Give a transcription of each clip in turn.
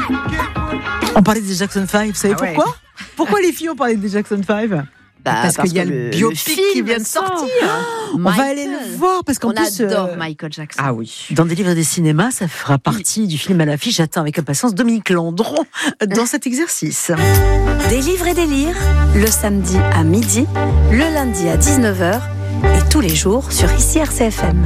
On parlait des Jackson 5, vous savez pourquoi ? Pourquoi les filles ont parlé des Jackson 5 ? Parce qu'il y a le biopic qui vient de sortir. On va aller le voir parce qu'en plus... On adore Michael Jackson. Ah oui. Dans des livres et des cinémas, ça fera partie du film à l'affiche. J'attends avec impatience Dominique Landron dans cet exercice. Des livres et des lires, le samedi à midi, le lundi à 19h et tous les jours sur ICI RCFM.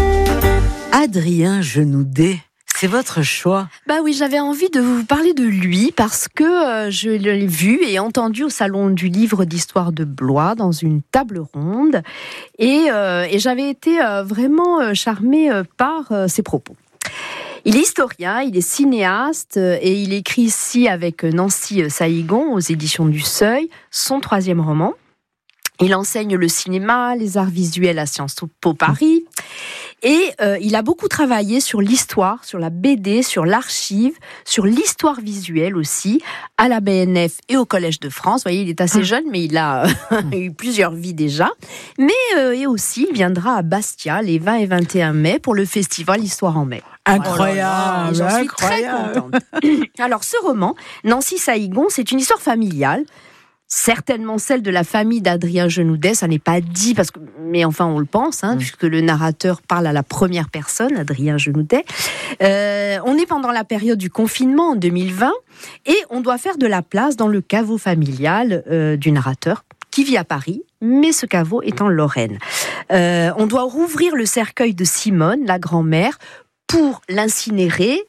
Adrien Genoudet. C'est votre choix. Bah oui, j'avais envie de vous parler de lui parce que je l'ai vu et entendu au salon du livre d'histoire de Blois dans une table ronde et j'avais été vraiment charmée par ses propos. Il est historien, il est cinéaste et il écrit ici avec Nancy Saïgon aux éditions du Seuil son 3e roman. Il enseigne le cinéma, les arts visuels à Sciences Po Paris. Et il a beaucoup travaillé sur l'histoire, sur la BD, sur l'archive, sur l'histoire visuelle aussi, à la BNF et au Collège de France. Vous voyez, il est assez jeune, mais il a eu plusieurs vies déjà. Mais et aussi, il viendra à Bastia les 20 et 21 mai pour le festival Histoire en mai. Incroyable, j'en suis très contente. Alors, ce roman, Nancy Saïgon, c'est une histoire familiale. Certainement celle de la famille d'Adrien Genoudet, ça n'est pas dit, mais enfin on le pense, puisque le narrateur parle à la première personne, Adrien Genoudet. On est pendant la période du confinement en 2020 et on doit faire de la place dans le caveau familial du narrateur qui vit à Paris, mais ce caveau est en Lorraine. On doit rouvrir le cercueil de Simone, la grand-mère, pour l'incinérer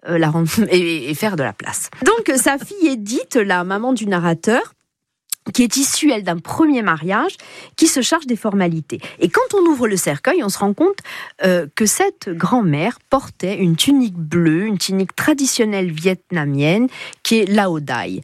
et faire de la place. Donc sa fille Edith, la maman du narrateur, qui est issue, elle, d'un premier mariage, qui se charge des formalités. Et quand on ouvre le cercueil, on se rend compte que cette grand-mère portait une tunique bleue, une tunique traditionnelle vietnamienne, qui est laodai.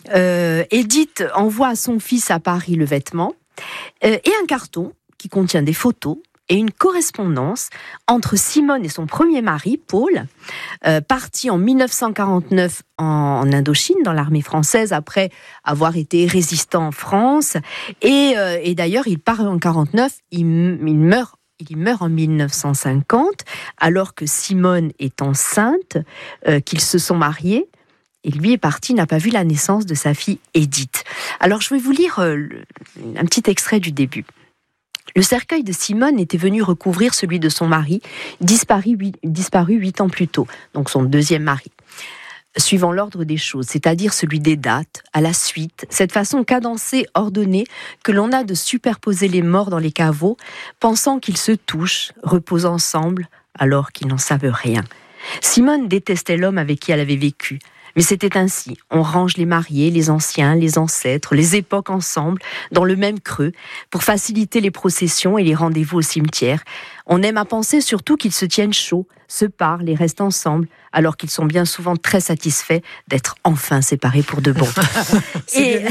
Edith envoie à son fils à Paris le vêtement, et un carton qui contient des photos, et une correspondance entre Simone et son premier mari, Paul, parti en 1949 en Indochine, dans l'armée française, après avoir été résistant en France. Et d'ailleurs, il part en 1949, il meurt en 1950, alors que Simone est enceinte, qu'ils se sont mariés. Et lui est parti, n'a pas vu la naissance de sa fille Edith. Alors, je vais vous lire un petit extrait du début. Le cercueil de Simone était venu recouvrir celui de son mari, disparu 8 ans plus tôt, donc son deuxième mari. Suivant l'ordre des choses, c'est-à-dire celui des dates, à la suite, cette façon cadencée, ordonnée, que l'on a de superposer les morts dans les caveaux, pensant qu'ils se touchent, reposent ensemble, alors qu'ils n'en savent rien. Simone détestait l'homme avec qui elle avait vécu. Mais c'était ainsi, on range les mariés, les anciens, les ancêtres, les époques ensemble, dans le même creux, pour faciliter les processions et les rendez-vous au cimetière. On aime à penser surtout qu'ils se tiennent chauds, se parlent et restent ensemble, alors qu'ils sont bien souvent très satisfaits d'être enfin séparés pour de bon. C'est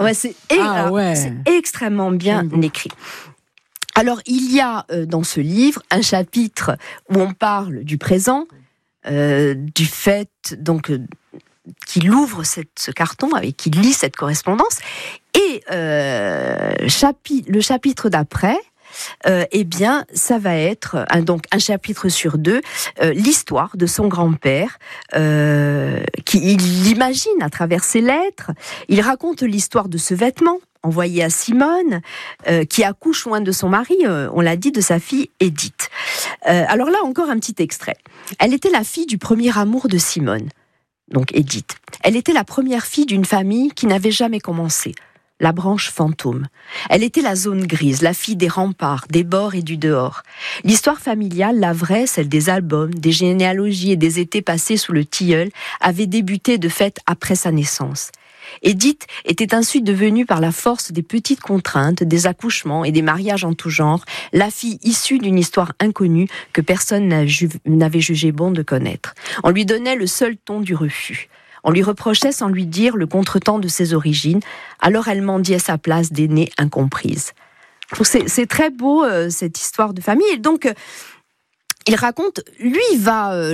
extrêmement bien écrit. Alors, il y a dans ce livre un chapitre où on parle du présent, du fait, donc... qu'il ouvre ce carton, avec qui lit cette correspondance, et le chapitre d'après, eh bien, ça va être un chapitre sur 2, l'histoire de son grand-père, il l'imagine à travers ses lettres. Il raconte l'histoire de ce vêtement envoyé à Simone, qui accouche loin de son mari, on l'a dit, de sa fille Edith. Alors là, encore un petit extrait. Elle était la fille du premier amour de Simone. Donc Edith. Elle était la première fille d'une famille qui n'avait jamais commencé, la branche fantôme. Elle était la zone grise, la fille des remparts, des bords et du dehors. L'histoire familiale, la vraie, celle des albums, des généalogies et des étés passés sous le tilleul, avait débuté de fait après sa naissance. Edith était ainsi devenue par la force des petites contraintes, des accouchements et des mariages en tout genre, la fille issue d'une histoire inconnue que personne n'avait jugé bon de connaître. On lui donnait le seul ton du refus. On lui reprochait sans lui dire le contretemps de ses origines, alors elle mendiait sa place d'aînée incomprise. Donc c'est très beau cette histoire de famille. Et donc il raconte,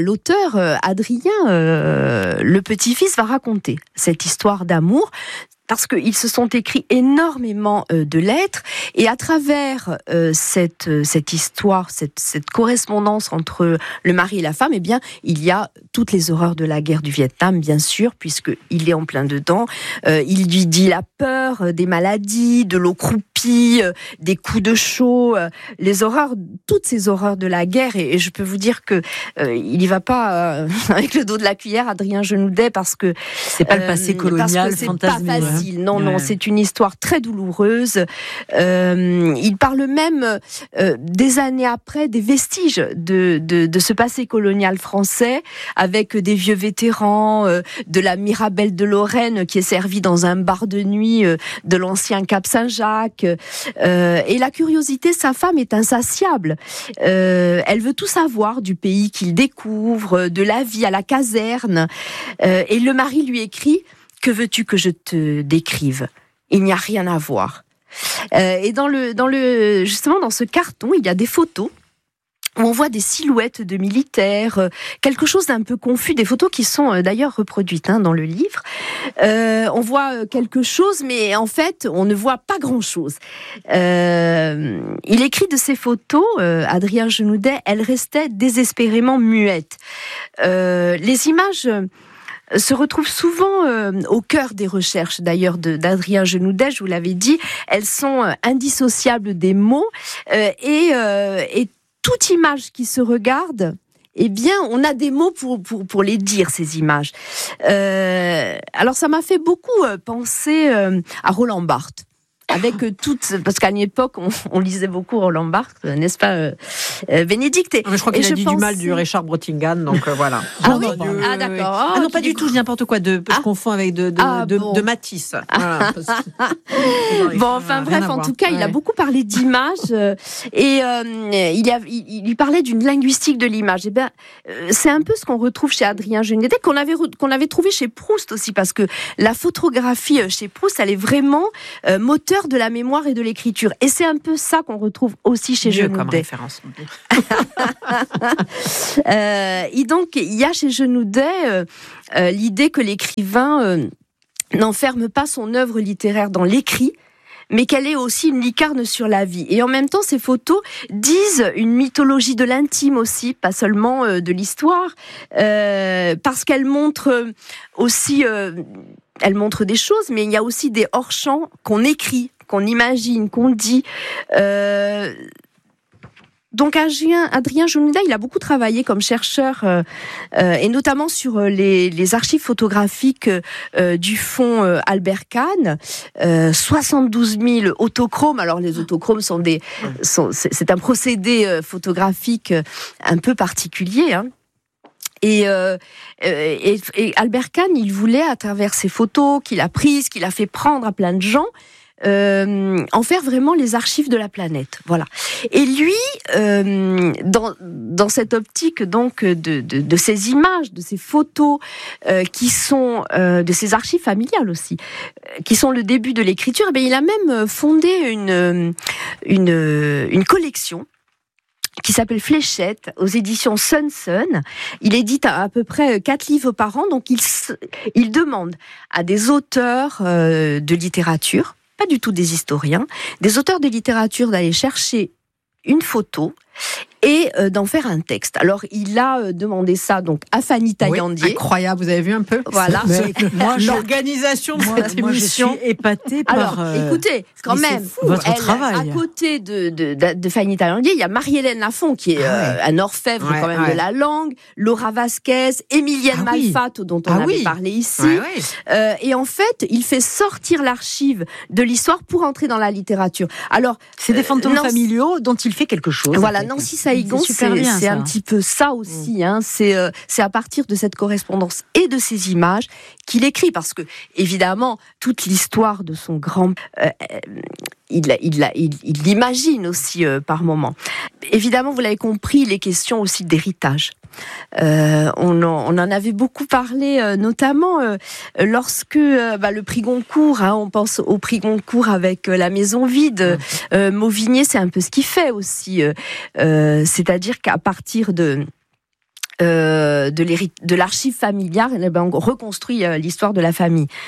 l'auteur Adrien, le petit-fils, va raconter cette histoire d'amour parce qu'ils se sont écrits énormément de lettres, et à travers cette histoire, cette correspondance entre le mari et la femme, eh bien, il y a toutes les horreurs de la guerre du Vietnam, bien sûr, puisqu'il est en plein dedans. Il lui dit la peur, des maladies, de l'eau croupie, des coups de chaud, les horreurs, toutes ces horreurs de la guerre. Et je peux vous dire que il n'y va pas avec le dos de la cuillère, Adrien Genoudet, parce que c'est pas le passé colonial, c'est pas facile. Non, c'est une histoire très douloureuse. Il parle même des années après des vestiges de ce passé colonial français, avec des vieux vétérans de la Mirabelle de Lorraine qui est servie dans un bar de nuit de l'ancien Cap Saint-Jacques. Et la curiosité de sa femme est insatiable. Elle veut tout savoir du pays qu'il découvre, de la vie à la caserne. Et le mari lui écrit: que veux-tu que je te décrive ? Il n'y a rien à voir. Et justement dans ce carton, il y a des photos où on voit des silhouettes de militaires, quelque chose d'un peu confus, des photos qui sont d'ailleurs reproduites dans le livre. On voit quelque chose, mais en fait, on ne voit pas grand-chose. Il écrit de ces photos, Adrien Genoudet, elles restaient désespérément muettes. Les images se retrouvent souvent au cœur des recherches, d'ailleurs, d'Adrien Genoudet, je vous l'avais dit. Elles sont indissociables des mots, et toute image qui se regarde, eh bien, on a des mots pour les dire, ces images. Alors, ça m'a fait beaucoup penser à Roland Barthes. Parce qu'à une époque, on lisait beaucoup Roland Barthes, n'est-ce pas, Bénédicte? Je crois qu'il a dit du mal du Richard Brottingham, donc voilà. Ah oui, d'accord. Non, pas du tout, n'importe quoi. Je confonds avec de Matisse. Voilà, bref, en tout cas, il a beaucoup parlé d'images, et il lui parlait d'une linguistique de l'image. Et ben, c'est un peu ce qu'on retrouve chez Adrien Genoudet, qu'on avait trouvé chez Proust aussi, parce que la photographie chez Proust, elle est vraiment moteur de la mémoire et de l'écriture. Et c'est un peu ça qu'on retrouve aussi chez Genoudet. Comme référence. Et donc, il y a chez Genoudet l'idée que l'écrivain n'enferme pas son œuvre littéraire dans l'écrit, mais qu'elle est aussi une lucarne sur la vie. Et en même temps, ces photos disent une mythologie de l'intime aussi, pas seulement de l'histoire, parce qu'elles montrent aussi... Elle montre des choses, mais il y a aussi des hors-champs qu'on écrit, qu'on imagine, qu'on dit. Donc Adrien Genoudet, il a beaucoup travaillé comme chercheur, et notamment sur les archives photographiques du fonds Albert Kahn. 72 000 autochromes. Alors les autochromes c'est un procédé photographique un peu particulier, Et Albert Kahn, il voulait, à travers ces photos qu'il a prises, qu'il a fait prendre à plein de gens, en faire vraiment les archives de la planète. Voilà. Et lui, dans cette optique donc de ces images, de ces photos, qui sont de ces archives familiales aussi, qui sont le début de l'écriture, eh bien, il a même fondé une collection qui s'appelle Fléchette, aux éditions Sun. Il édite à peu près 4 livres par an, donc il demande à des auteurs de littérature, pas du tout des historiens, des auteurs de littérature d'aller chercher une photo et d'en faire un texte. Alors, il a demandé ça donc à Fanny Taillandier. Incroyable, vous avez vu un peu ? Voilà. L'organisation de cette émission. Je suis épatée par... Alors, écoutez, quand même, votre travail. À côté de Fanny Taillandier, il y a Marie-Hélène Lafont, qui est un orfèvre quand même de la langue, Laura Vasquez, Emilienne Malfatti, dont on avait parlé ici. Et en fait, il fait sortir l'archive de l'histoire pour entrer dans la littérature. Alors, c'est des fantômes familiaux dont il fait quelque chose. Voilà, Nancy Saïgon, c'est un petit peu ça aussi. C'est à partir de cette correspondance et de ces images qu'il écrit, parce que évidemment toute l'histoire de son grand, il l'imagine aussi par moments. Évidemment, vous l'avez compris, les questions aussi d'héritage. On en avait beaucoup parlé, notamment lorsque le prix Goncourt, on pense au prix Goncourt avec La Maison vide. Mauvigné, c'est un peu ce qu'il fait aussi, c'est-à-dire qu'à partir de l'archive familiale, on reconstruit l'histoire de la famille.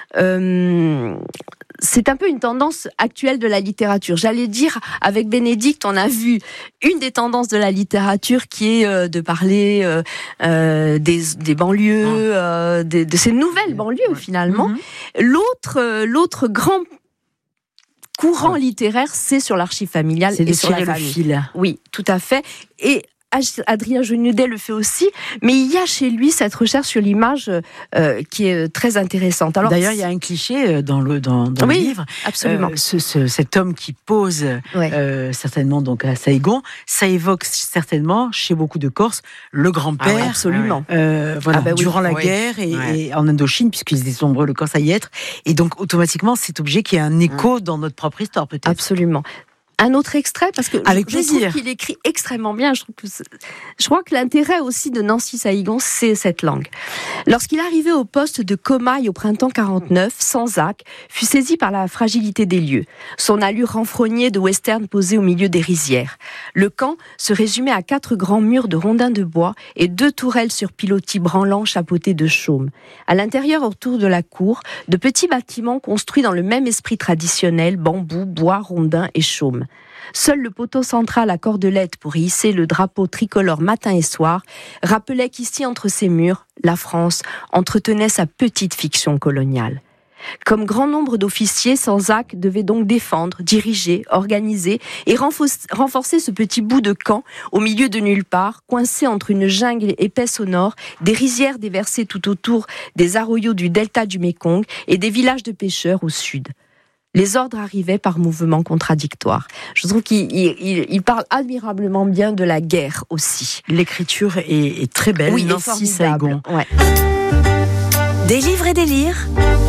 c'est un peu une tendance actuelle de la littérature. J'allais dire, avec Bénédicte, on a vu une des tendances de la littérature qui est de parler des banlieues, de ces nouvelles banlieues finalement. L'autre grand courant littéraire, c'est sur l'archive familiale et sur la famille. Fil. Oui, tout à fait. Et Adrien Genoudet le fait aussi, mais il y a chez lui cette recherche sur l'image qui est très intéressante. Alors, d'ailleurs, il y a un cliché dans le livre. Absolument. Cet homme qui pose certainement donc à Saïgon, ça évoque certainement chez beaucoup de Corses le grand-père. Absolument. Durant la guerre et en Indochine, puisqu'ils étaient nombreux le Corse à y être. Et donc, automatiquement, cet objet qui a un écho dans notre propre histoire, peut-être. Absolument. Un autre extrait, parce que avec je trouve qu'il écrit extrêmement bien. Je crois que l'intérêt aussi de Nancy Saïgon, c'est cette langue. Lorsqu'il arrivait au poste de Comaille au printemps 49, Sanzac fut saisi par la fragilité des lieux. Son allure renfrognée de western posée au milieu des rizières. Le camp se résumait à 4 grands murs de rondins de bois et 2 tourelles sur pilotis branlants chapeautées de chaume. À l'intérieur, autour de la cour, de petits bâtiments construits dans le même esprit traditionnel, bambou, bois, rondins et chaume. Seul le poteau central à cordelette pour hisser le drapeau tricolore matin et soir rappelait qu'ici, entre ces murs, la France entretenait sa petite fiction coloniale. Comme grand nombre d'officiers, Sanzac devait donc défendre, diriger, organiser et renforcer ce petit bout de camp au milieu de nulle part, coincé entre une jungle épaisse au nord, des rizières déversées tout autour des arroyos du delta du Mékong et des villages de pêcheurs au sud. Les ordres arrivaient par mouvements contradictoires. Je trouve qu'il parle admirablement bien de la guerre aussi. L'écriture est très belle. Oui, Nancy Saïgon. Ouais. Des livres et des lyres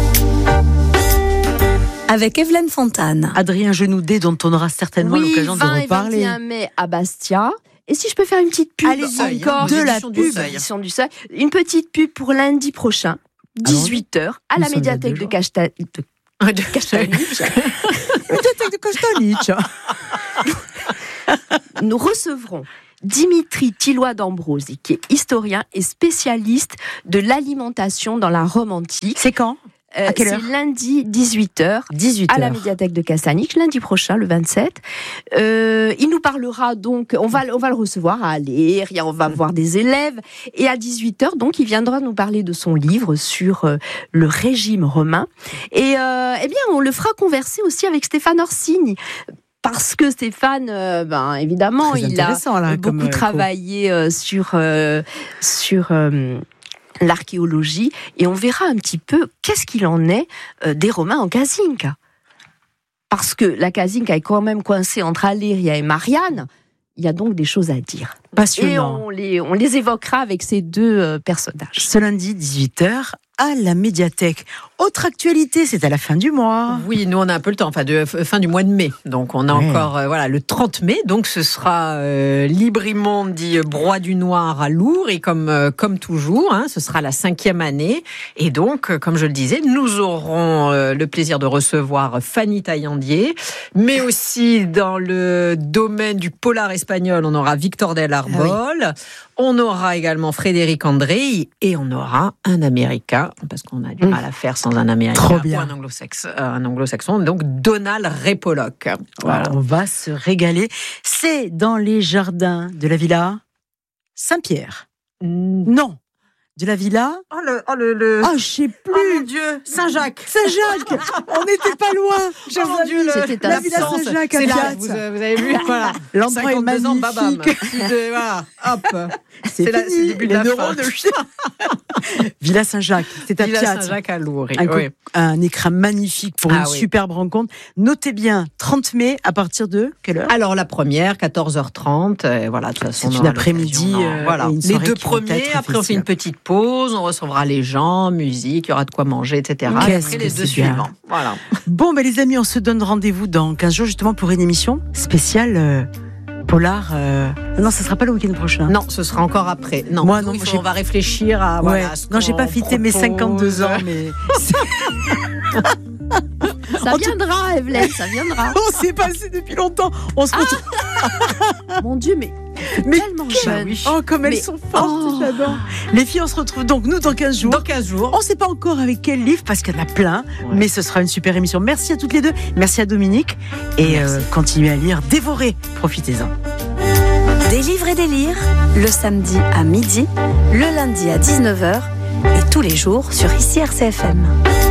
avec Evelyne Fontane. Adrien Genoudet, dont on aura certainement l'occasion de reparler. 20 et 21 mai à Bastia. Et si je peux faire une petite pub encore de la pub, édition du Seuil, une petite pub pour lundi prochain, 18h, à la médiathèque de Castanich. Nous recevrons Dimitri Tillois d'Ambrosi, qui est historien et spécialiste de l'alimentation dans la Rome antique. C'est quand ? À quelle heure ? C'est lundi 18h à la médiathèque de Castanich, lundi prochain, le 27. Il nous parlera donc, on va le recevoir à Aller, on va voir des élèves, et à 18h, donc, il viendra nous parler de son livre sur le régime romain. Et on le fera converser aussi avec Stéphane Orsini. Parce que Stéphane, évidemment, il a beaucoup travaillé sur l'archéologie, et on verra un petit peu qu'est-ce qu'il en est des Romains en Kazinka. Parce que la Kazinka est quand même coincée entre Aléria et Marianne, il y a donc des choses à dire. Passionnant. Et on les évoquera avec ces 2 personnages. Ce lundi, 18h, à la médiathèque. Autre actualité, c'est à la fin du mois. Oui, nous on a un peu le temps, fin du mois de mai. Donc on a encore le 30 mai. Donc ce sera Librimond dit Broie du Noir à Lourdes, et comme toujours, ce sera la 5e année. Et donc, comme je le disais, nous aurons le plaisir de recevoir Fanny Taillandier, mais aussi dans le domaine du polar espagnol, on aura Victor del Arbol. On aura également Frédéric André et on aura un Américain, parce qu'on a du mal à faire sans un Américain ou un anglo-saxon, donc Donald Repollock. Voilà. On va se régaler. C'est dans les jardins de la Villa Saint-Pierre. Non. De la Villa. Je sais plus. Oh mon Dieu, Saint-Jacques. Saint-Jacques. On n'était pas loin. Mon Dieu, la Villa Saint-Jacques à Piazza. Vous avez vu, voilà. L'endroit est magnifique. Babam. Voilà, hop. C'est le début de la fin. Villa Saint-Jacques, c'est à Piazza. Villa Saint-Jacques à Lourdes. Un écran magnifique pour une superbe rencontre. Notez bien, 30 mai, à partir de quelle heure ? Alors la première, 14h30. Voilà, de toute façon, c'est une après-midi. Voilà. Les 2 premiers, après on fait une petite pause, on recevra les gens, musique, il y aura de quoi manger, etc. Et après les 2 suivants. Voilà. Bon, les amis, on se donne rendez-vous dans 15 jours justement pour une émission spéciale polar. Non, ce sera pas le week-end prochain. Non, ce sera encore après. Non, moi, on va réfléchir à. Voilà, non, j'ai pas fêté mes 52 ans, mais. Ça viendra, Evelyne, ça viendra. On s'est passé depuis longtemps. On se retrouve. Mon Dieu, mais Mais tellement jeune. Oh, comme elles sont fortes, j'adore. Les filles, on se retrouve donc, nous, dans 15 jours. Dans 15 jours. On ne sait pas encore avec quel livre, parce qu'il y en a plein, mais ce sera une super émission. Merci à toutes les deux. Merci à Dominique. Et continuez à lire, dévorez. Profitez-en. Des livres et des lires, le samedi à midi, le lundi à 19h et tous les jours sur ICI RCFM.